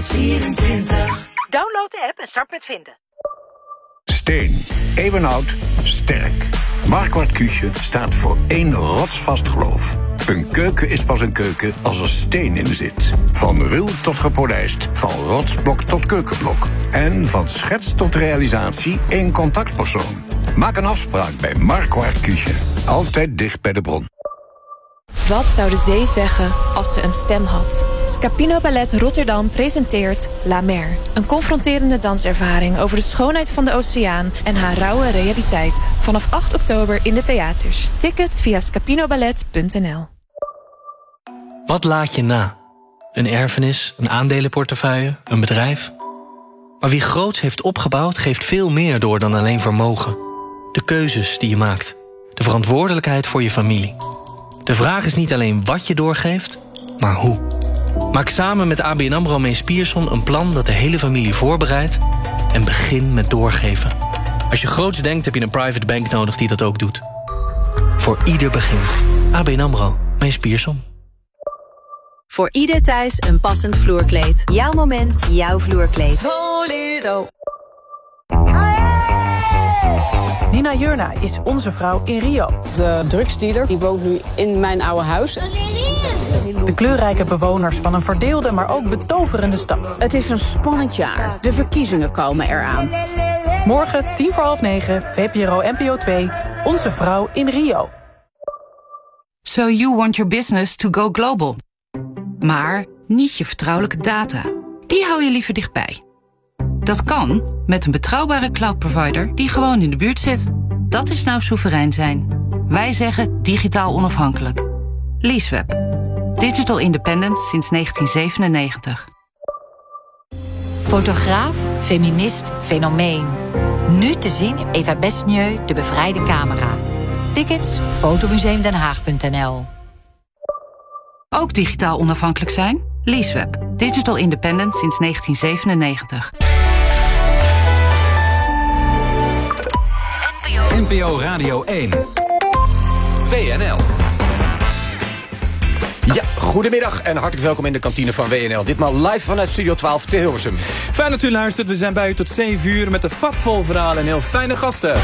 24. Download de app en start met vinden. Steen, eeuwenoud, sterk. Marquardt Küche staat voor één rotsvast geloof. Een keuken is pas een keuken als er steen in zit. Van ruw tot gepolijst, van rotsblok tot keukenblok. En van schets tot realisatie één contactpersoon. Maak een afspraak bij Marquardt Küche. Altijd dicht bij de bron. Wat zou de zee zeggen als ze een stem had? Scapino Ballet Rotterdam presenteert La Mer. Een confronterende danservaring over de schoonheid van de oceaan en haar rauwe realiteit. Vanaf 8 oktober in de theaters. Tickets via scapinoballet.nl. Wat laat je na? Een erfenis, een aandelenportefeuille, een bedrijf? Maar wie groots heeft opgebouwd geeft veel meer door dan alleen vermogen. De keuzes die je maakt. De verantwoordelijkheid voor je familie. De vraag is niet alleen wat je doorgeeft, maar hoe. Maak samen met ABN AMRO Mees Pierson een plan dat de hele familie voorbereidt en begin met doorgeven. Als je groots denkt heb je een private bank nodig die dat ook doet. Voor ieder begin. ABN AMRO Mees Pierson. Voor ieder thuis een passend vloerkleed. Jouw moment, jouw vloerkleed. Bolero. Nina Jurna is onze vrouw in Rio. De drugsdealer die woont nu in mijn oude huis. De kleurrijke bewoners van een verdeelde, maar ook betoverende stad. Het is een spannend jaar. De verkiezingen komen eraan. Morgen 9:10, VPRO NPO 2, onze vrouw in Rio. So you want your business to go global. Maar niet je vertrouwelijke data. Die hou je liever dichtbij. Dat kan met een betrouwbare cloudprovider die gewoon in de buurt zit. Dat is nou soeverein zijn. Wij zeggen digitaal onafhankelijk. Leaseweb. Digital independence sinds 1997. Fotograaf, feminist, fenomeen. Nu te zien in Eva Besnieu, De Bevrijde Camera. Tickets fotomuseumdenhaag.nl. Ook digitaal onafhankelijk zijn? Leaseweb. Digital independence sinds 1997. NPO Radio 1. WNL. Ja, goedemiddag en hartelijk welkom in de kantine van WNL. Ditmaal live vanuit Studio 12 te Hilversum. Fijn dat u luistert. We zijn bij u tot 7 uur met een vat vol verhalen en heel fijne gasten.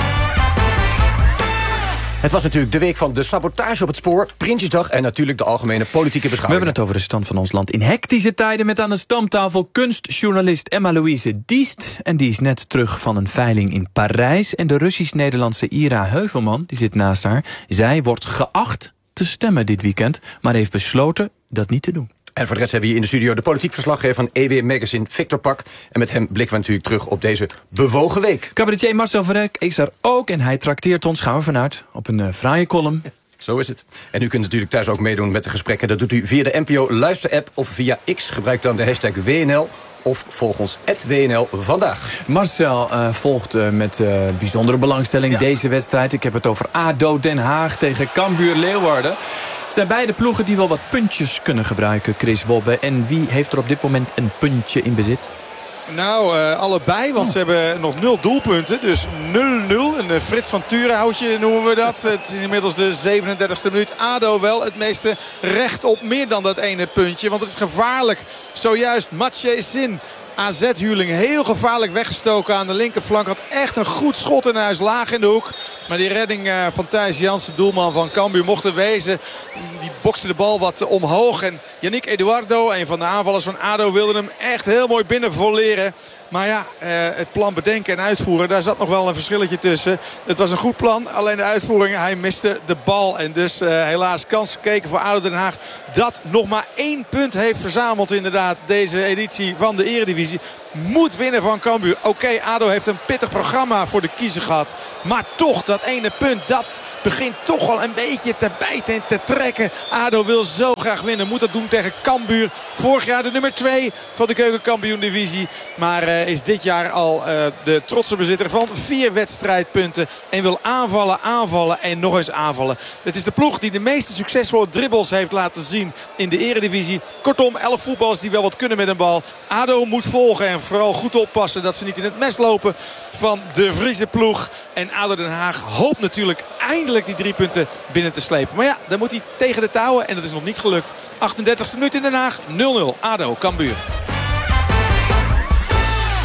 Het was natuurlijk de week van de sabotage op het spoor, Prinsjesdag en natuurlijk de algemene politieke beschouwing. We hebben het over de stand van ons land in hectische tijden met aan de stamtafel kunstjournalist Emma-Louise Diest. En die is net terug van een veiling in Parijs. En de Russisch-Nederlandse Ira Heuvelman, die zit naast haar. Zij wordt geacht te stemmen dit weekend, maar heeft besloten dat niet te doen. En voor de rest hebben we hier in de studio de politiek verslaggever van EW Magazine, Victor Pak. En met hem blikken we natuurlijk terug op deze bewogen week. Cabaretier Marcel Verrek is er ook en hij trakteert ons, gaan we vanuit, op een fraaie column. Zo is het. En u kunt natuurlijk thuis ook meedoen met de gesprekken. Dat doet u via de NPO Luister-app of via X. Gebruik dan de hashtag WNL. Of volg ons @WNL vandaag. Marcel volgt met bijzondere belangstelling deze wedstrijd. Ik heb het over ADO Den Haag tegen Cambuur Leeuwarden. Het zijn beide ploegen die wel wat puntjes kunnen gebruiken, Chris Wobbe. En wie heeft er op dit moment een puntje in bezit? Nou, allebei, want ze hebben nog 0 doelpunten. Dus 0-0. Een Frits van Turenhoutje noemen we dat. Het is inmiddels de 37e minuut. ADO wel het meeste recht op meer dan dat ene puntje. Want het is gevaarlijk. Zojuist Mathieu Zin. AZ-huurling heel gevaarlijk weggestoken aan de linkerflank. Had echt een goed schot in huis, laag in de hoek. Maar die redding van Thijs Jansen, doelman van Cambuur, mocht er wezen. Die bokste de bal wat omhoog. En Yannick Eduardo, een van de aanvallers van ADO, wilde hem echt heel mooi binnenvolleren. Maar ja, het plan bedenken en uitvoeren, daar zat nog wel een verschilletje tussen. Het was een goed plan, alleen de uitvoering, hij miste de bal. En dus helaas kans gekeken voor ADO Den Haag. Dat nog maar 1 punt heeft verzameld inderdaad deze editie van de Eredivisie. Moet winnen van Cambuur. Oké, ADO heeft een pittig programma voor de kiezer gehad. Maar toch, dat ene punt, dat begint toch al een beetje te bijten en te trekken. ADO wil zo graag winnen. Moet dat doen tegen Cambuur. Vorig jaar de nummer 2 van de Keukenkampioen-divisie. Maar is dit jaar al de trotse bezitter van 4 wedstrijdpunten. En wil aanvallen en nog eens aanvallen. Het is de ploeg die de meeste succesvolle dribbles heeft laten zien in de Eredivisie. Kortom, 11 voetballers die wel wat kunnen met een bal. ADO moet volgen en vooral goed oppassen dat ze niet in het mes lopen van de Friese ploeg. En ADO Den Haag hoopt natuurlijk eindelijk die 3 punten binnen te slepen. Maar ja, dan moet hij tegen de touwen en dat is nog niet gelukt. 38e minuut in Den Haag, 0-0. ADO, Cambuur.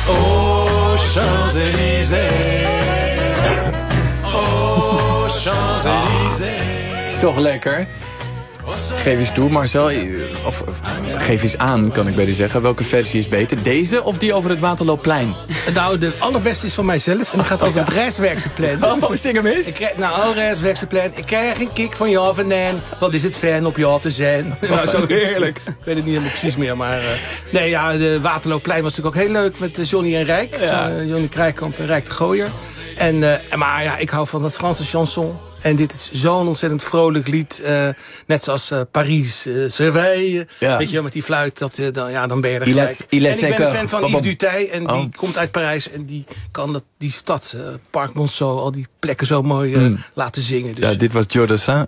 Oh, Champs-Élysées. Oh, Champs-Élysées. Is toch lekker? Geef eens toe, Marcel. Of geef eens aan, kan ik beter zeggen. Welke versie is beter? Deze of die over het Waterloopplein? Nou, de allerbeste is van mijzelf. En dat gaat over het reiswerksenplan. Oh, zing hem eens. Reiswerksenplan. Ik krijg een kick van jou vandaan. Wat is het fijn op jou te zijn. Nou, zo heerlijk. Ik weet het niet helemaal precies meer, maar... de Waterloopplein was natuurlijk ook heel leuk met Johnny en Rijk. Ja. Johnny Krijkamp en Rijk de Gooier. Maar ja, ik hou van het Franse chanson. En dit is zo'n ontzettend vrolijk lied. Net zoals Paris, Seville. Ja. Weet je, met die fluit, dan ben je er gelijk. En ik ben een fan van Yves Duteil. En die komt uit Parijs. En die kan die stad, Parc Monceau, al die plekken zo mooi laten zingen. Dus. Ja, dit was Jodassin,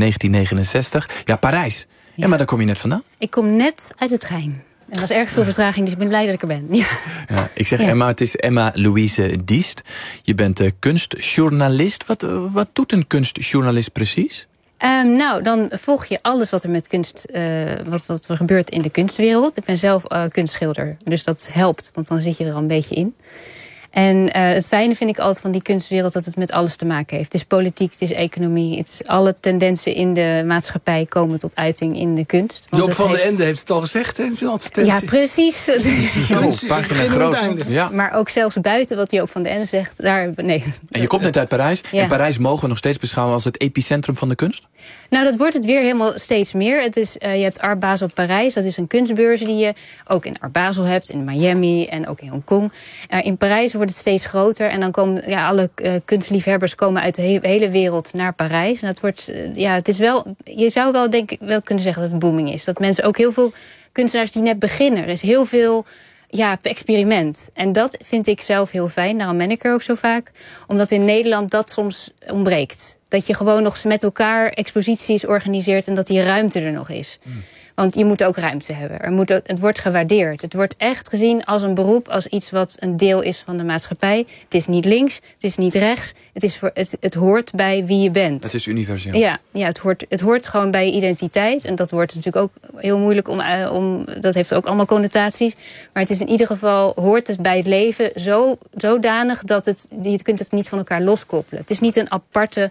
1969. Ja, Parijs. Ja, maar daar kom je net vandaan. Ik kom net uit de trein. Er was erg veel vertraging, dus ik ben blij dat ik er ben. Ja. Ja, ik zeg Emma, het is Emma Louise Diest. Je bent kunstjournalist. Wat doet een kunstjournalist precies? Dan volg je alles wat er met kunst, wat er gebeurt in de kunstwereld. Ik ben zelf kunstschilder, dus dat helpt, want dan zit je er al een beetje in. En het fijne vind ik altijd van die kunstwereld dat het met alles te maken heeft. Het is politiek, het is economie. Het is alle tendensen in de maatschappij komen tot uiting in de kunst. Joop van den Ende heeft het al gezegd in zijn advertentie. Ja, precies. Pagina groot. Ja. Maar ook zelfs buiten wat Joop van den Ende zegt. Nee. En je komt net uit Parijs. Ja. En Parijs mogen we nog steeds beschouwen als het epicentrum van de kunst? Nou, dat wordt het weer helemaal steeds meer. Het is, je hebt Art Basel Parijs. Dat is een kunstbeurs die je ook in Art Basel hebt. In Miami en ook in Hongkong. In Parijs wordt het steeds groter. En dan komen alle kunstliefhebbers komen uit de hele wereld naar Parijs. En dat wordt, het is wel, je zou wel wel kunnen zeggen dat het booming is. Dat mensen ook heel veel kunstenaars die net beginnen. Er is heel veel experiment. En dat vind ik zelf heel fijn. Daarom ben ik er ook zo vaak. Omdat in Nederland dat soms ontbreekt. Dat je gewoon nog met elkaar exposities organiseert en dat die ruimte er nog is. Want je moet ook ruimte hebben. Het wordt gewaardeerd. Het wordt echt gezien als een beroep, als iets wat een deel is van de maatschappij. Het is niet links, het is niet rechts. Het hoort bij wie je bent. Het is universeel. Ja, het hoort gewoon bij je identiteit. En dat wordt natuurlijk ook heel moeilijk dat heeft ook allemaal connotaties. Maar het is in ieder geval, hoort het bij het leven zodanig dat je kunt het niet van elkaar loskoppelen. Het is niet een aparte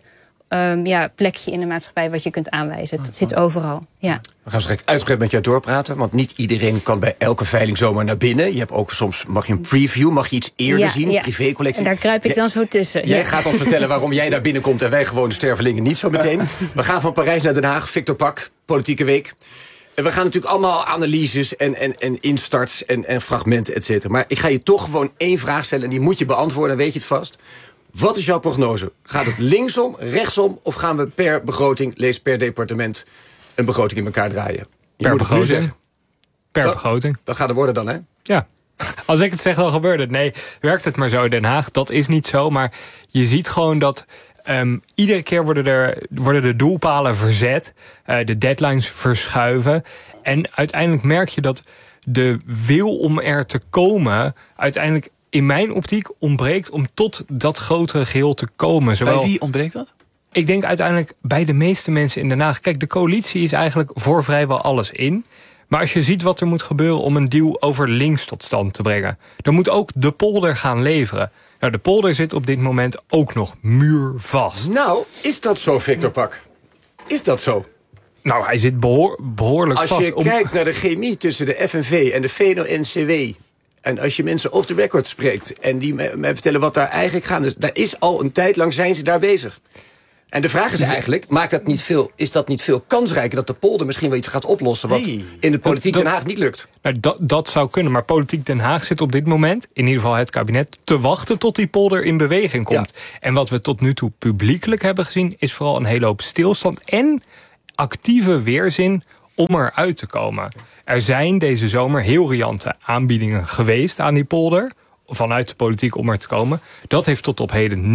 plekje in de maatschappij wat je kunt aanwijzen. Het zit overal. Ja. We gaan straks uitgebreid met jou doorpraten. Want niet iedereen kan bij elke veiling zomaar naar binnen. Je hebt ook soms, mag je een preview, mag je iets eerder zien. Ja. Privécollectie. En daar kruip ik dan zo tussen. Jij gaat ons vertellen waarom jij daar binnenkomt en wij gewone stervelingen niet zo meteen. We gaan van Parijs naar Den Haag. Victor Pak, Politieke Week. We gaan natuurlijk allemaal analyses en instarts en fragmenten, et cetera. Maar ik ga je toch gewoon 1 vraag stellen en die moet je beantwoorden, dan weet je het vast. Wat is jouw prognose? Gaat het linksom, rechtsom of gaan we per begroting, lees per departement, een begroting in elkaar draaien? Per begroting. Per begroting. Dat gaat er worden dan, hè? Ja. Als ik het zeg, dan gebeurt het. Nee, werkt het maar zo in Den Haag. Dat is niet zo, maar je ziet gewoon dat iedere keer worden de doelpalen verzet. De deadlines verschuiven. En uiteindelijk merk je dat de wil om er te komen uiteindelijk in mijn optiek ontbreekt om tot dat grotere geheel te komen. Bij wie ontbreekt dat? Ik denk uiteindelijk bij de meeste mensen in Den Haag. Kijk, de coalitie is eigenlijk voor vrijwel alles in. Maar als je ziet wat er moet gebeuren om een deal over links tot stand te brengen, dan moet ook de polder gaan leveren. Nou, de polder zit op dit moment ook nog muurvast. Nou, is dat zo, Victor Pak? Is dat zo? Nou, hij zit behoorlijk vast. Als je kijkt naar de chemie tussen de FNV en de VNO-NCW, en als je mensen off the record spreekt en die mij vertellen wat daar eigenlijk gaat, dus daar is al een tijd lang zijn ze daar bezig. En de vraag is eigenlijk, is dat niet veel kansrijker dat de polder misschien wel iets gaat oplossen wat in de politiek Den Haag niet lukt? Nou, dat zou kunnen, maar politiek Den Haag zit op dit moment, in ieder geval het kabinet, te wachten tot die polder in beweging komt. Ja. En wat we tot nu toe publiekelijk hebben gezien is vooral een hele hoop stilstand en actieve weerzin om eruit te komen. Er zijn deze zomer heel riante aanbiedingen geweest aan die polder vanuit de politiek om er te komen. Dat heeft tot op heden niks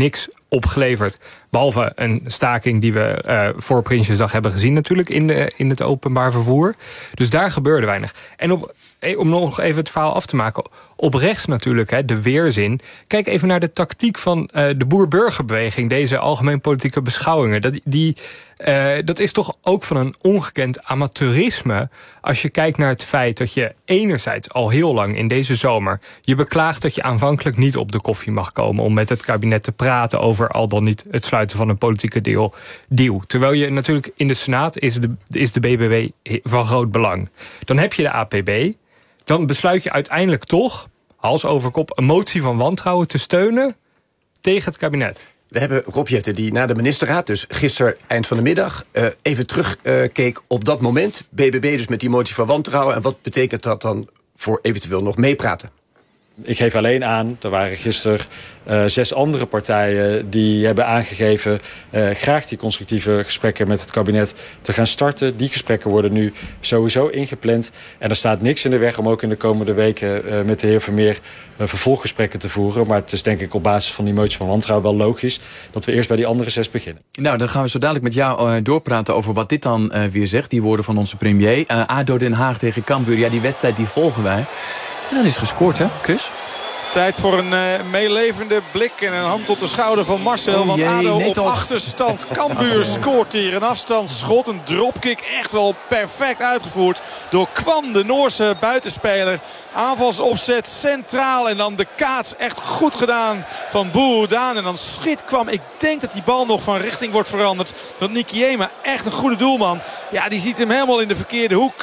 opgeleverd. Behalve een staking die we voor Prinsjesdag hebben gezien natuurlijk in het openbaar vervoer. Dus daar gebeurde weinig. En om nog even het verhaal af te maken. Op rechts natuurlijk, de weerzin. Kijk even naar de tactiek van de boer-burgerbeweging. Deze algemeen politieke beschouwingen. Dat is toch ook van een ongekend amateurisme. Als je kijkt naar het feit dat je enerzijds al heel lang in deze zomer je beklaagt dat je aanvankelijk niet op de koffie mag komen om met het kabinet te praten over al dan niet het sluiten van een politieke deal. Terwijl je natuurlijk in de Senaat is de BBB van groot belang. Dan heb je de APB. Dan besluit je uiteindelijk toch, hals over kop, een motie van wantrouwen te steunen tegen het kabinet. We hebben Rob Jetten die na de ministerraad, dus gisteren eind van de middag, even terugkeek op dat moment. BBB dus met die motie van wantrouwen. En wat betekent dat dan voor eventueel nog meepraten? Ik geef alleen aan, er waren gisteren 6 andere partijen die hebben aangegeven graag die constructieve gesprekken met het kabinet te gaan starten. Die gesprekken worden nu sowieso ingepland. En er staat niks in de weg om ook in de komende weken met de heer Vermeer vervolggesprekken te voeren. Maar het is denk ik op basis van die motie van wantrouwen wel logisch dat we eerst bij die andere 6 beginnen. Nou, dan gaan we zo dadelijk met jou doorpraten over wat dit dan weer zegt. Die woorden van onze premier. ADO Den Haag tegen Cambuur. Ja, die wedstrijd die volgen wij. En dan is gescoord, hè, Chris? Tijd voor een meelevende blik en een hand op de schouder van Marcel. Want ADO op achterstand. Cambuur scoort hier een afstandsschot. Een dropkick echt wel perfect uitgevoerd door Kwam, de Noorse buitenspeler. Aanvalsopzet centraal en dan de kaats echt goed gedaan van Boeroedaan. En dan schiet Kwam. Ik denk dat die bal nog van richting wordt veranderd. Want Nikiema, echt een goede doelman. Ja, die ziet hem helemaal in de verkeerde hoek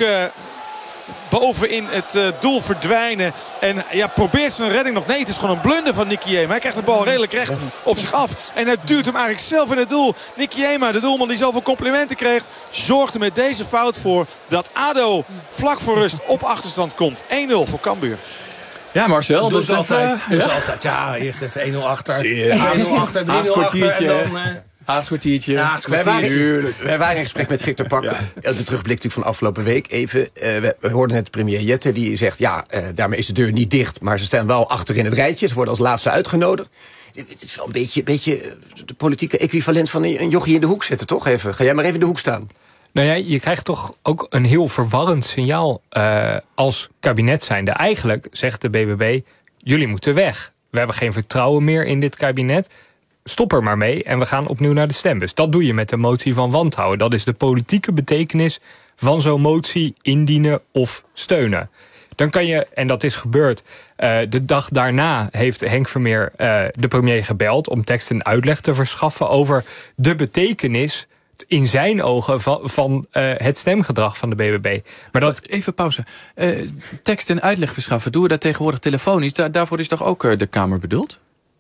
boven in het doel verdwijnen. En ja, probeert zijn redding nog. Nee, het is gewoon een blunder van Nikiema. Hij krijgt de bal redelijk recht op zich af. En hij duwt hem eigenlijk zelf in het doel. Nikiema, de doelman die zoveel complimenten kreeg, zorgde met deze fout voor dat ADO vlak voor rust op achterstand komt. 1-0 voor Cambuur. Ja, Marcel. Dat is altijd. Ja, eerst even 1-0 achter. 1-0 achter, 3-0 achter. En dan Haagskwartiertje. Ja, wij waren in gesprek met Victor Pak. De terugblik natuurlijk van afgelopen week even. We hoorden net premier Jetten die zegt, daarmee is de deur niet dicht, maar ze staan wel achter in het rijtje. Ze worden als laatste uitgenodigd. Dit is wel een beetje de politieke equivalent van een jochie in de hoek zetten, toch? Even. Ga jij maar even in de hoek staan. Nou ja, je krijgt toch ook een heel verwarrend signaal als kabinet zijnde. Eigenlijk zegt de BBB, jullie moeten weg. We hebben geen vertrouwen meer in dit kabinet. Stop er maar mee en we gaan opnieuw naar de stembus. Dat doe je met de motie van wantrouwen. Dat is de politieke betekenis van zo'n motie indienen of steunen. Dan kan je, en dat is gebeurd, de dag daarna heeft Henk Vermeer de premier gebeld om tekst en uitleg te verschaffen over de betekenis in zijn ogen van het stemgedrag van de BBB. Maar dat... Even pauze. Tekst en uitleg verschaffen, doen we dat tegenwoordig telefonisch? Daarvoor is toch ook de Kamer bedoeld?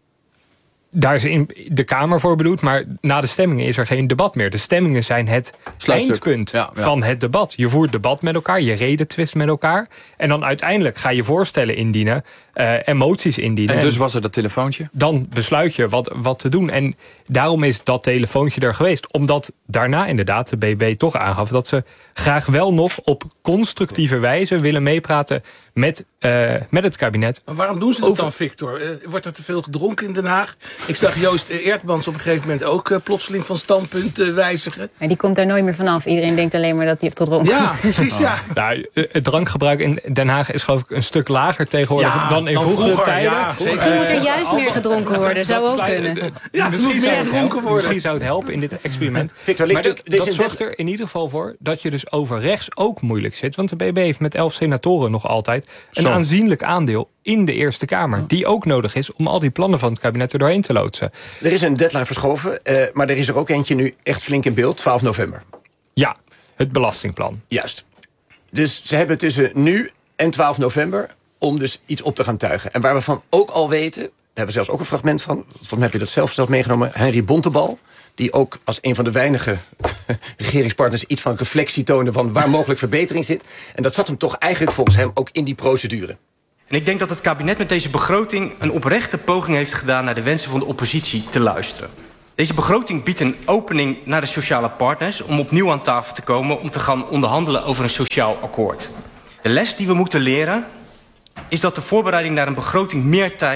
Daar is de Kamer voor bedoeld, maar na de stemmingen is er geen debat meer. De stemmingen zijn het eindpunt van het debat. Je voert debat met elkaar, je redetwist met elkaar. En dan uiteindelijk ga je voorstellen indienen en moties indienen. En dus was er dat telefoontje? Dan besluit je wat te doen. En daarom is dat telefoontje er geweest. Omdat daarna inderdaad de BB toch aangaf dat ze graag wel nog op constructieve wijze willen meepraten met het kabinet. Maar waarom doen ze dat dan, Victor? Wordt er te veel gedronken in Den Haag? Ik zag Joost Eertmans op een gegeven moment ook plotseling van standpunt wijzigen. Maar die komt daar nooit meer vanaf. Iedereen denkt alleen maar dat hij heeft gedronken. Ja, precies, ja. Nou, het drankgebruik in Den Haag is geloof ik een stuk lager tegenwoordig dan in vroegere tijden. Ja, misschien moet er juist meer gedronken worden. Zou ook kunnen. Ja, misschien zou het helpen in dit experiment. Victor, maar dat zorgt er in ieder geval voor dat je dus over rechts ook moeilijk zit. Want de BB heeft met 11 senatoren nog altijd een aanzienlijk aandeel in de Eerste Kamer. Die ook nodig is om al die plannen van het kabinet er doorheen te loodsen. Er is een deadline verschoven, maar er is er ook eentje nu echt flink in beeld, 12 november. Ja, het belastingplan. Juist. Dus ze hebben tussen nu en 12 november om dus iets op te gaan tuigen. En waar we van ook al weten, daar hebben we zelfs ook een fragment van, volgens mij heb je dat zelf meegenomen, Henry Bontebal, die ook als een van de weinige regeringspartners iets van reflectie toonde van waar mogelijk verbetering zit. En dat zat hem toch eigenlijk volgens hem ook in die procedure. En ik denk dat het kabinet met deze begroting een oprechte poging heeft gedaan naar de wensen van de oppositie te luisteren. Deze begroting biedt een opening naar de sociale partners om opnieuw aan tafel te komen om te gaan onderhandelen over een sociaal akkoord. De les die we moeten leren is dat de voorbereiding naar een begroting meer tijd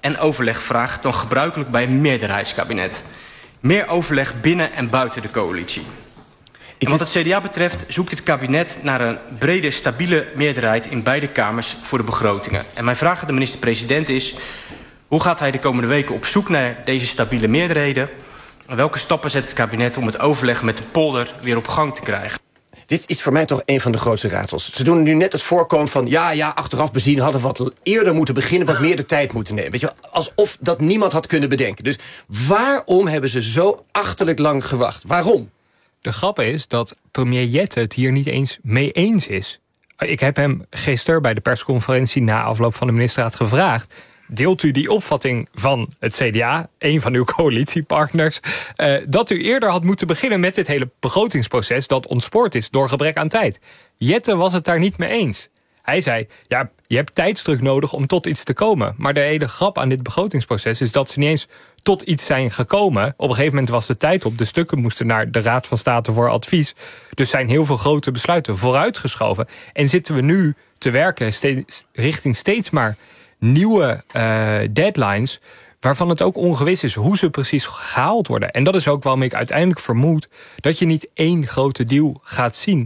en overleg vraagt dan gebruikelijk bij een meerderheidskabinet. Meer overleg binnen en buiten de coalitie. En wat het CDA betreft zoekt het kabinet naar een brede, stabiele meerderheid in beide kamers voor de begrotingen. En mijn vraag aan de minister-president is: hoe gaat hij de komende weken op zoek naar deze stabiele meerderheden? En welke stappen zet het kabinet om het overleg met de polder weer op gang te krijgen? Dit is voor mij toch een van de grootste raadsels. Ze doen nu net het voorkomen van... ja, achteraf bezien hadden we wat eerder moeten beginnen... wat meer de tijd moeten nemen. Weet je wel? Alsof dat niemand had kunnen bedenken. Dus waarom hebben ze zo achterlijk lang gewacht? Waarom? De grap is dat premier Jette het hier niet eens mee eens is. Ik heb hem gisteren bij de persconferentie... na afloop van de ministerraad gevraagd... deelt u die opvatting van het CDA, een van uw coalitiepartners... dat u eerder had moeten beginnen met dit hele begrotingsproces... dat ontspoord is door gebrek aan tijd. Jette was het daar niet mee eens. Hij zei, ja, je hebt tijdsdruk nodig om tot iets te komen. Maar de hele grap aan dit begrotingsproces is dat ze niet eens tot iets zijn gekomen. Op een gegeven moment was de tijd op. De stukken moesten naar de Raad van State voor advies. Dus zijn heel veel grote besluiten vooruitgeschoven. En zitten we nu te werken richting steeds maar nieuwe deadlines, waarvan het ook ongewis is hoe ze precies gehaald worden. En dat is ook waarom ik uiteindelijk vermoed dat je niet één grote deal gaat zien.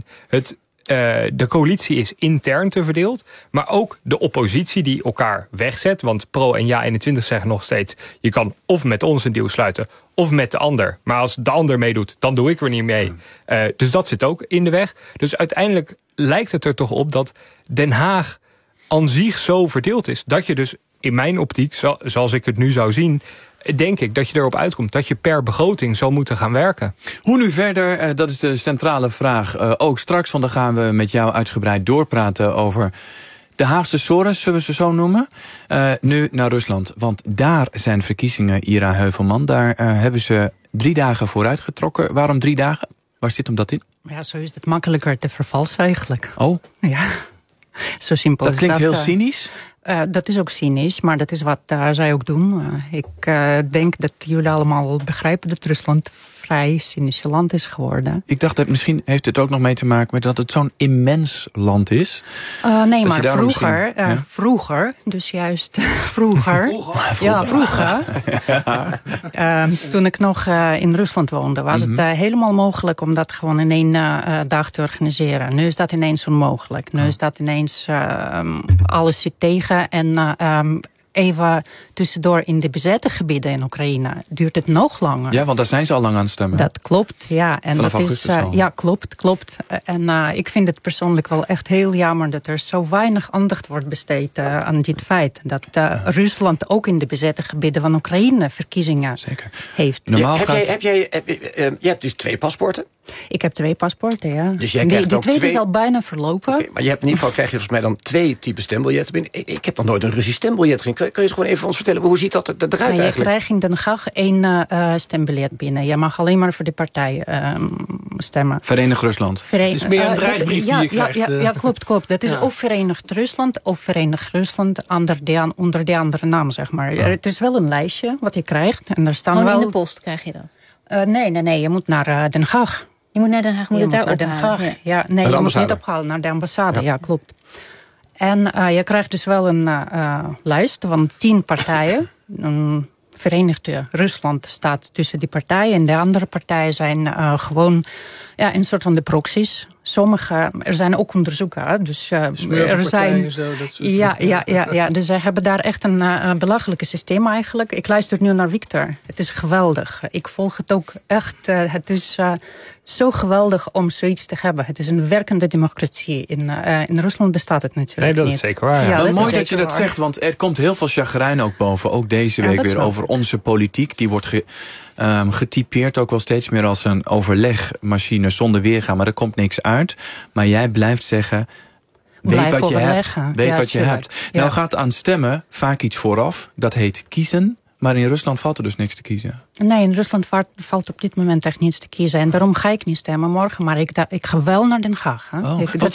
De coalitie is intern te verdeeld, maar ook de oppositie die elkaar wegzet. Want Pro en Ja21 zeggen nog steeds, je kan of met ons een deal sluiten of met de ander. Maar als de ander meedoet, dan doe ik er niet mee. Dus dat zit ook in de weg. Dus uiteindelijk lijkt het er toch op dat Den Haag aan zich zo verdeeld is, dat je dus in mijn optiek, zoals ik het nu zou zien, denk ik dat je erop uitkomt dat je per begroting zou moeten gaan werken. Hoe nu verder? Dat is de centrale vraag. Ook straks, want dan gaan we met jou uitgebreid doorpraten over de Haagse sores, zullen we ze zo noemen. Nu naar Rusland, want daar zijn verkiezingen, Ira Heuvelman. Daar hebben ze 3 dagen vooruit getrokken. Waarom 3 dagen? Waar zit hem dat in? Ja, zo is het makkelijker te vervalsen eigenlijk. Oh? Ja. Zo simpel dat is klinkt heel cynisch. Dat is ook cynisch, maar dat is wat zij ook doen. Ik denk dat jullie allemaal begrijpen dat Rusland vrij cynische land is geworden. Ik dacht dat misschien heeft het ook nog mee te maken met dat het zo'n immens land is. Nee, maar vroeger, vroeger, dus juist vroeger. Ja, vroeger. Toen ik nog in Rusland woonde, was het helemaal mogelijk om dat gewoon in 1 dag te organiseren. Nu is dat ineens onmogelijk. Nu is dat ineens alles zit tegen en even tussendoor in de bezette gebieden in Oekraïne duurt het nog langer. Ja, want daar zijn ze al lang aan het stemmen. Dat klopt, ja. En vanaf dat augustus is ja, klopt. En ik vind het persoonlijk wel echt heel jammer dat er zo weinig aandacht wordt besteed aan dit feit. Dat Rusland ook in de bezette gebieden van Oekraïne verkiezingen heeft. Je hebt dus 2 paspoorten? Ik heb 2 paspoorten, ja. Dus jij krijgt die tweede is al bijna verlopen. Okay, maar je hebt in ieder geval krijg je volgens mij dan 2 typen stembiljetten binnen. Ik heb nog nooit een Russisch stembiljet gezien. Kun je eens gewoon even ons vertellen, hoe ziet dat eruit eigenlijk? Je krijgt in Den Haag 1 stembiljet binnen. Je mag alleen maar voor de partij stemmen. Verenigd Rusland. Het is meer een dreigbrief die je krijgt. Ja, klopt. Dat is of Verenigd Rusland of Verenigd Rusland onder de andere naam, zeg maar. Ja. Het is wel een lijstje wat je krijgt. En er staan wel in de post krijg je dat? Nee, je moet naar Den Haag. Je moet naar Den Haag, moet je het daar ophalen? Ja, nee, je moet niet ophalen, naar de ambassade. Ja, klopt. En je krijgt dus wel een lijst van 10 partijen. Verenigd Rusland staat tussen die partijen. En de andere partijen zijn gewoon een soort van de proxies. Er zijn ook onderzoeken. Dus er zijn. Zo, dat soort ja. Dus zij hebben daar echt een belachelijke systeem eigenlijk. Ik luister nu naar Victor. Het is geweldig. Ik volg het ook echt. Het is zo geweldig om zoiets te hebben. Het is een werkende democratie. In Rusland bestaat het natuurlijk niet. Nee, dat is zeker waar. Ja, mooi dat je dat zegt, want er komt heel veel chagrijn ook boven. Ook deze week weer over onze politiek. Die wordt getypeerd ook wel steeds meer als een overlegmachine zonder weergaan. Maar er komt niks uit. Maar jij blijft zeggen, weet wat je hebt. Weet wat je hebt. Ja. Nou gaat aan stemmen vaak iets vooraf. Dat heet kiezen. Maar in Rusland valt er dus niks te kiezen. Nee, in Rusland valt op dit moment echt niets te kiezen. En daarom ga ik niet stemmen morgen. Maar ik ga wel naar Den Haag. Hè.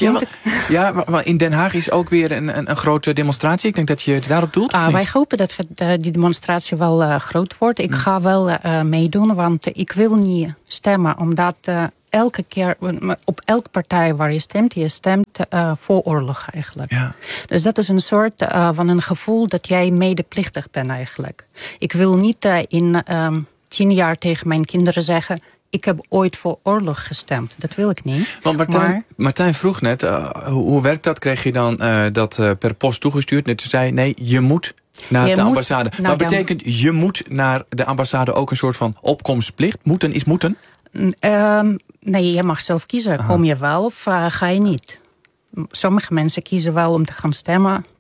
Maar in Den Haag is ook weer een grote demonstratie. Ik denk dat je daarop doelt. Wij hopen dat die demonstratie wel groot wordt. Ik ga wel meedoen, want ik wil niet stemmen. Omdat elke keer, op elke partij waar je stemt voor oorlog eigenlijk. Ja. Dus dat is een soort van een gevoel dat jij medeplichtig bent eigenlijk. Ik wil niet in 10 jaar tegen mijn kinderen zeggen, ik heb ooit voor oorlog gestemd. Dat wil ik niet. Want Martijn vroeg net, hoe werkt dat? Kreeg je dan dat per post toegestuurd? Net zei, nee, je moet naar de ambassade. Maar betekent je moet naar de ambassade ook een soort van opkomstplicht? Moeten is moeten? Nee, je mag zelf kiezen. Kom je wel of ga je niet? Sommige mensen kiezen wel om te gaan stemmen.